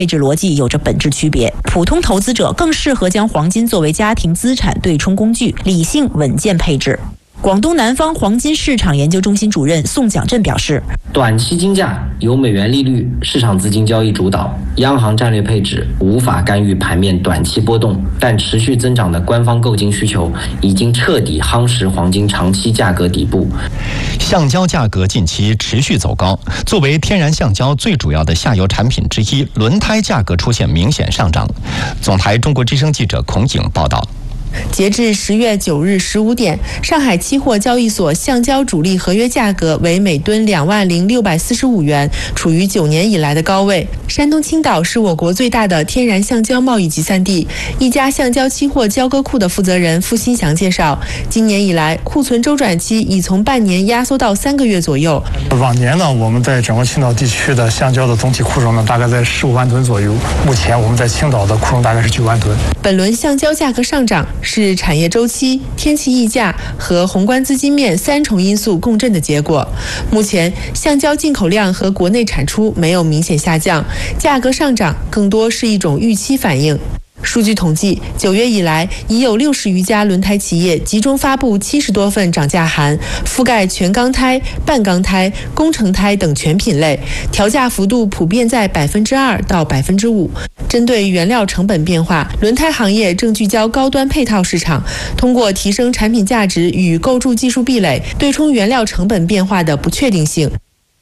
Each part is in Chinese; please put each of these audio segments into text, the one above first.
配置逻辑有着本质区别，普通投资者更适合将黄金作为家庭资产对冲工具，理性稳健配置。广东南方黄金市场研究中心主任宋蒋振表示， 短期金价由美元利率、市场资金交易主导，央行战略配置无法干预盘面短期波动，但持续增长的官方购金需求已经彻底夯实黄金长期价格底部。 橡胶价格近期持续走高，作为天然橡胶最主要的下游产品之一，轮胎价格出现明显上涨。总台中国之声记者孔颖报道。 截至10月9日15点，上海期货交易所橡胶主力合约价格为每吨20645元，处于9年以来的高位。山东青岛是我国最大的天然橡胶贸易集散地。一家橡胶期货交割库的负责人付新祥介绍，今年以来库存周转期已从半年压缩到3个月左右。 往年呢，我们在整个青岛地区的橡胶的总体库容呢，大概在15万吨左右。目前我们在青岛的库容大概是9万吨。 本轮橡胶价格上涨是产业周期、天气溢价和宏观资金面3重因素共振的结果。目前，橡胶进口量和国内产出没有明显下降，价格上涨更多是一种预期反应。数据统计，9月以来，已有60余家轮胎企业集中发布70多份涨价函，覆盖全钢胎、半钢胎、工程胎等全品类，调价幅度普遍在2%到5%。针对原料成本变化，轮胎行业正聚焦高端配套市场，通过提升产品价值与构筑技术壁垒，对冲原料成本变化的不确定性。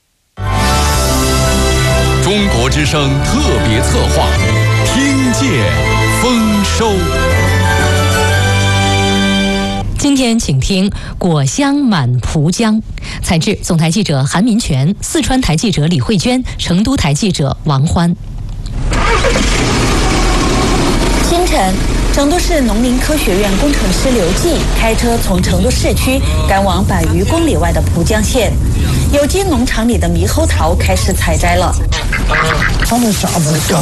中国之声特别策划，听见丰收。 今天请听果香满蒲江，采制总台记者韩民权，四川台记者李慧娟，成都台记者王欢。 清晨，成都市农林科学院工程师刘继开车从成都市区赶往100余公里外的蒲江县，有机农场里的猕猴桃开始采摘了。 他们啥子高？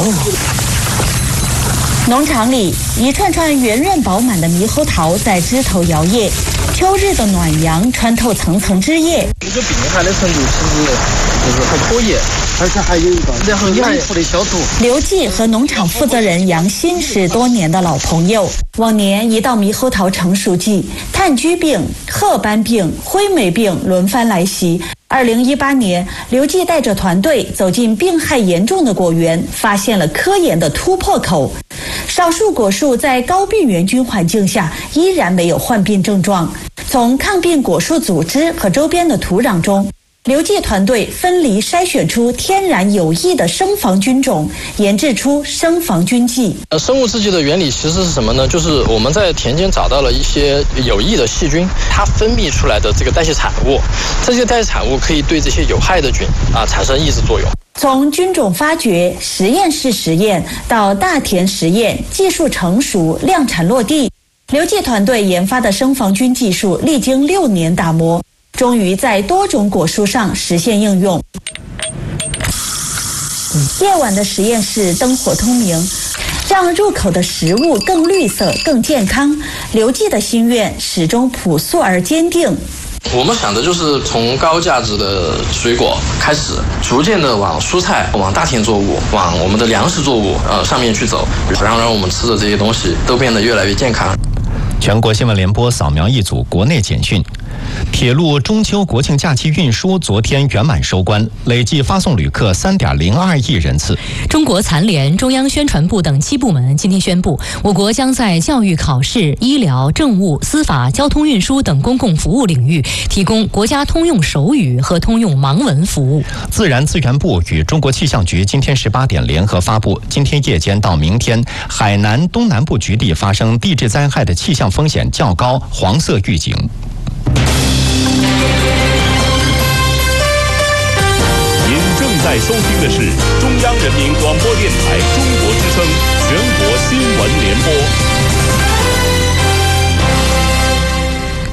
农场里一串串圆润饱满的猕猴桃在枝头摇曳，秋日的暖阳穿透层层枝叶。 这个病害的程度其实就是还可以，而且还有一个然后有一处的消毒。 刘继和农场负责人杨鑫是多年的老朋友，往年一到猕猴桃成熟季，炭疽病、褐斑病、灰霉病轮番来袭。2018年，刘继带着团队走进病害严重的果园，发现了科研的突破口。少数果树在高病原菌环境下依然没有患病症状。从抗病果树组织和周边的土壤中，刘继团队分离筛选出天然有益的生防菌种，研制出生防菌剂。 生物制剂的原理其实是什么呢？就是我们在田间找到了一些有益的细菌，它分泌出来的这个代谢产物，这些代谢产物可以对这些有害的菌产生抑制作用。 从菌种发掘、实验室实验到大田实验，技术成熟、量产落地，刘继团队研发的生防菌技术历经6年打磨，终于在多种果树上实现应用。夜晚的实验室灯火通明，让入口的食物更绿色、更健康。刘继的心愿始终朴素而坚定。 我们想的就是从高价值的水果开始，逐渐的往蔬菜、往大田作物、往我们的粮食作物上面去走，让我们吃的这些东西都变得越来越健康。 全国新闻联播扫描一组国内简讯。铁路中秋国庆假期运输昨天圆满收官，累计发送旅客3.02亿人次。 中国残联、中央宣传部等7部门今天宣布，我国将在教育、考试、医疗、政务、司法、交通运输等公共服务领域提供国家通用手语和通用盲文服务。 自然资源部与中国气象局今天18点联合发布，今天夜间到明天，海南东南部局地发生地质灾害的气象风险较高，黄色预警。 您正在收听的是中央人民广播电台中国之声全国新闻联播。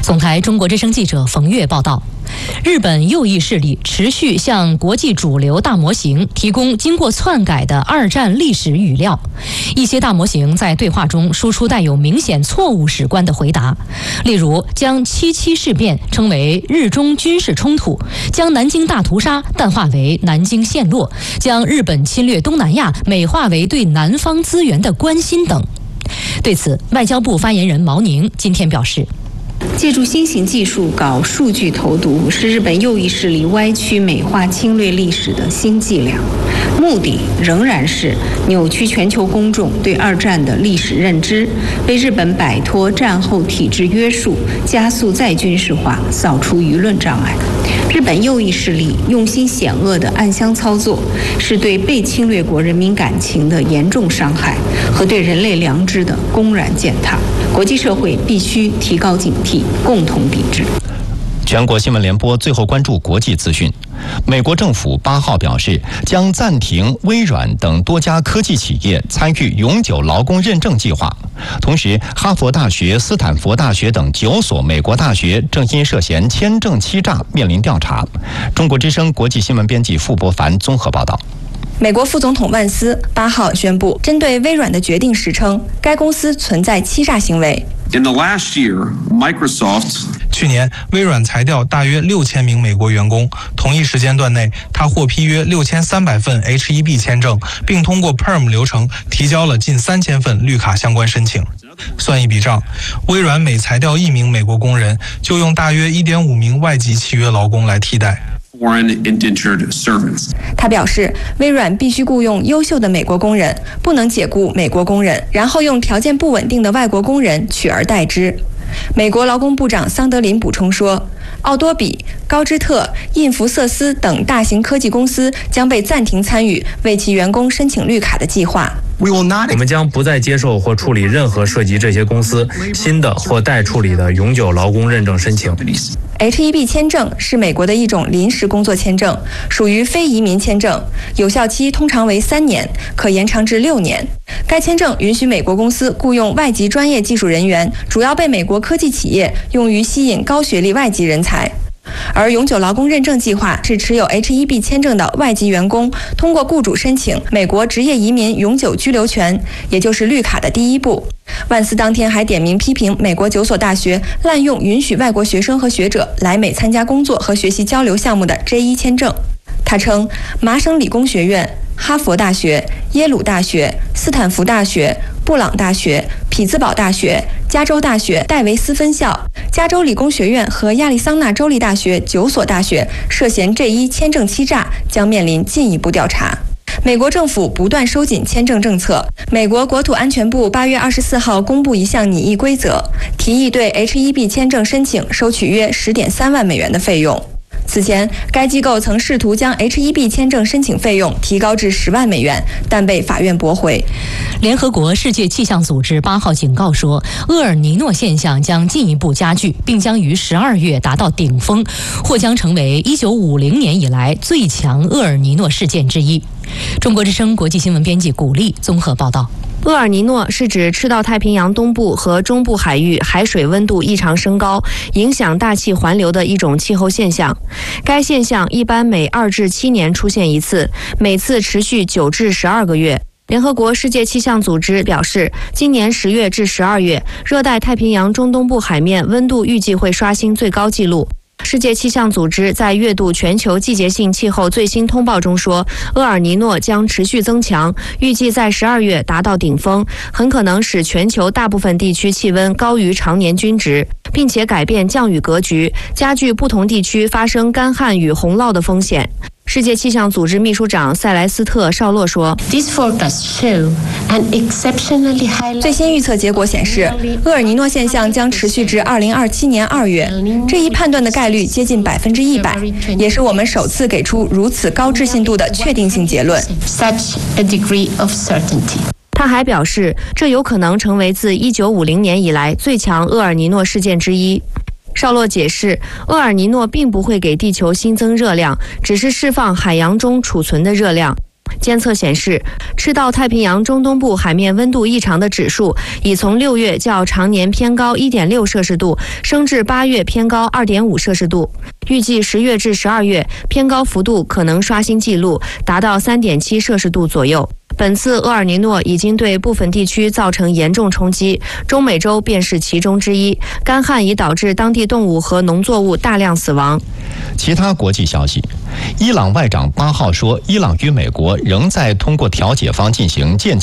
总台中国之声记者冯月报道，日本右翼势力持续向国际主流大模型提供经过篡改的二战历史语料，一些大模型在对话中输出带有明显错误史观的回答，例如将7.7事变称为日中军事冲突，将南京大屠杀淡化为南京陷落，将日本侵略东南亚美化为对南方资源的关心等。对此，外交部发言人毛宁今天表示， 借助新型技术搞数据投毒，是日本右翼势力歪曲美化侵略历史的新伎俩，目的仍然是扭曲全球公众对二战的历史认知，为日本摆脱战后体制约束、加速再军事化扫除舆论障碍。日本右翼势力用心险恶的暗箱操作，是对被侵略国人民感情的严重伤害和对人类良知的公然践踏。国际社会必须提高警惕，共同抵制。 全国新闻联播最后关注国际资讯。美国政府8号表示，将暂停微软等多家科技企业参与永久劳工认证计划。同时，哈佛大学、斯坦福大学等9所美国大学正因涉嫌签证欺诈面临调查。中国之声国际新闻编辑傅博凡综合报道。 美国副总统万斯8号宣布，针对微软的决定时称，该公司存在欺诈行为。 In the last year, Microsoft 去年，微软裁掉大约6000名美国员工。同一时间段内，他获批约6300份 H-1B 签证，并通过 PERM 流程提交了近3000份绿卡相关申请。算一笔账，微软每裁掉1名美国工人，就用大约1.5名外籍契约劳工来替代。 他表示，微软必须雇佣优秀的美国工人，不能解雇美国工人，然后用条件不稳定的外国工人取而代之。美国劳工部长桑德林补充说，奥多比、高知特、印福瑟斯等大型科技公司将被暂停参与为其员工申请绿卡的计划。 我们将不再接受或处理任何涉及这些公司新的或待处理的永久劳工认证申请。 H-1B 签证是美国的一种临时工作签证，属于非移民签证，有效期通常为3年，可延长至6年。该签证允许美国公司雇佣外籍专业技术人员，主要被美国科技企业用于吸引高学历外籍人才。而永久劳工认证计划是持有 H-1B 签证的外籍员工通过雇主申请美国职业移民永久居留权，也就是绿卡的第一步。万斯当天还点名批评美国9所大学滥用允许外国学生和学者来美参加工作和学习交流项目的 J-1 签证。他称，麻省理工学院、哈佛大学、耶鲁大学、斯坦福大学、布朗大学、匹兹堡大学、加州大学戴维斯分校、加州理工学院和亚利桑那州立大学9所大学涉嫌J-1签证欺诈，将面临进一步调查。美国政府不断收紧签证政策。美国国土安全部8月24号公布一项拟议规则，提议对 H-1B 签证申请收取约10.3万美元的费用。此前，该机构曾试图将 H-1B 签证申请费用提高至10万美元，但被法院驳回。 联合国世界气象组织8号警告说，厄尔尼诺现象将进一步加剧，并将于12月达到顶峰，或将成为1950年以来最强厄尔尼诺事件之一。中国之声国际新闻编辑古丽综合报道。 厄尔尼诺是指赤道太平洋东部和中部海域海水温度异常升高，影响大气环流的一种气候现象。该现象一般每2至7年出现一次，每次持续9至12个月。联合国世界气象组织表示，今年10月至12月，热带太平洋中东部海面温度预计会刷新最高纪录。世界气象组织在阅读全球季节性气候最新通报中说，厄尔尼诺将持续增强，预计在12月达到顶峰，很可能使全球大部分地区气温高于常年均值，并且改变降雨格局，加剧不同地区发生干旱与洪涝的风险。世界气象组织秘书长塞莱斯特·绍洛说， 最新预测结果显示，厄尔尼诺现象将持续至2027年2月，这一判断的概率接近100%，也是我们首次给出如此高置信度的确定性结论。 他还表示，这有可能成为自1950年以来最强厄尔尼诺事件之一。绍洛解释，厄尔尼诺并不会给地球新增热量，只是释放海洋中储存的热量。 监测显示，赤道太平洋中东部海面温度异常的指数已从6月较常年偏高1.6摄氏度升至8月偏高2.5摄氏度。预计10月至12月偏高幅度可能刷新纪录，达到3.7摄氏度左右。本次厄尔尼诺已经对部分地区造成严重冲击，中美洲便是其中之一。干旱已导致当地动物和农作物大量死亡。 其他国际消息，伊朗外长8号说，伊朗与美国仍在通过调解方进行间接